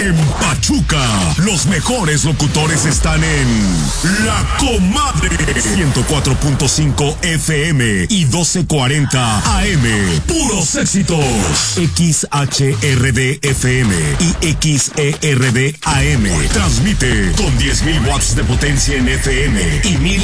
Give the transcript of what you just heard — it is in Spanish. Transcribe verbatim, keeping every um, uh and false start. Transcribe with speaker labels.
Speaker 1: En Pachuca, los mejores locutores están en La Comadre. ciento cuatro punto cinco F M y doce cuarenta A M. Puros éxitos. X H R D F M y X E R D A M. Transmite con diez mil watts de potencia en F M y mil